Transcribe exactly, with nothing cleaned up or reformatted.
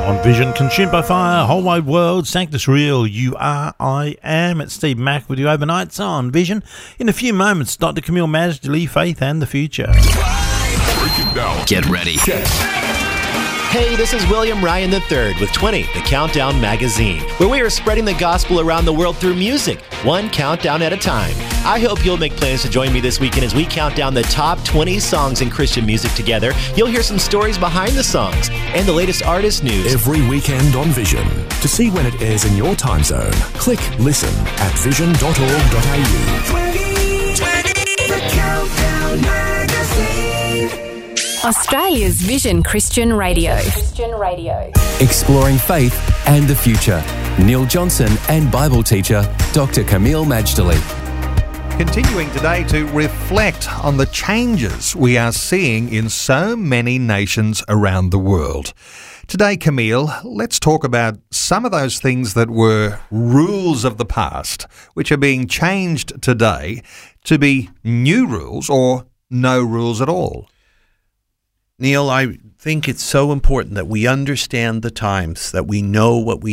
On Vision, consumed by fire, whole wide world, Sanctus Real, you are, I am. It's Steve Mack with you overnights on Vision. In a few moments, Doctor Camille Majdali, Faith and the Future. Get ready. Hey, this is William Ryan the third with twenty, the Countdown Magazine, where we are spreading the gospel around the world through music, one countdown at a time. I hope you'll make plans to join me this weekend as we count down the top twenty songs in Christian music together. You'll hear some stories behind the songs and the latest artist news. Every weekend on Vision. To see when it airs in your time zone, click listen at vision dot org dot a u. twenty twenty, the Countdown Magazine. Australia's Vision Christian Radio. Christian Radio. Exploring faith and the future. Neil Johnson and Bible teacher Doctor Camille Majdali. Continuing today to reflect on the changes we are seeing in so many nations around the world. Today, Camille, let's talk about some of those things that were rules of the past, which are being changed today to be new rules or no rules at all. Neil, I think it's so important that we understand the times, that we know what we